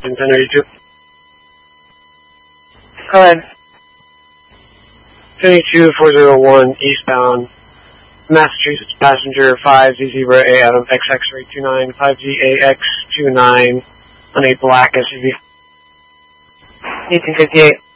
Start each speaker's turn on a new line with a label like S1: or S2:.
S1: Washington 1082.
S2: Go ahead.
S1: 1082-401 eastbound, Massachusetts passenger 5Z Zebra A Adam XX rate 29, 5ZAX 29 on a black SUV.
S2: 1858.